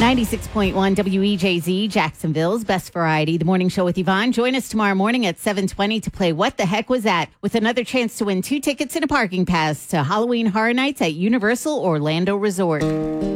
96.1 WEJZ, Jacksonville's best variety. The morning show with Yvonne. Join us tomorrow morning at 7:20 to play What the Heck Was That? With another chance to win 2 tickets and a parking pass to Halloween Horror Nights at Universal Orlando Resort.